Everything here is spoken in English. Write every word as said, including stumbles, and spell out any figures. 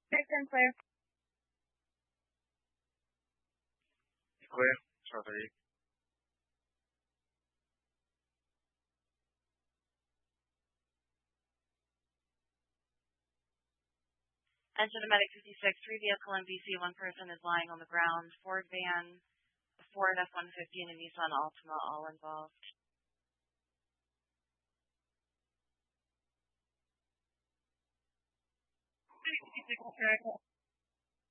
Six and clear. Clear. Sorry. Engine to Medic fifty-six, three vehicle in B C, one person is lying on the ground. Ford van, a Ford F one fifty, and a Nissan Altima, all involved. Six,